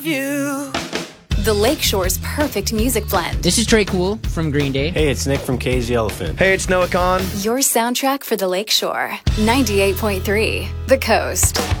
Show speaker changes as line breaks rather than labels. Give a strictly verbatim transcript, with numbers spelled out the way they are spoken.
You.
The Lakeshore's perfect music blend.
This is Trey Cool from Green Day.
Hey, it's Nick from Cage the Elephant.
Hey, it's Noah Khan.
Your soundtrack for the Lakeshore. ninety-eight point three, The Coast.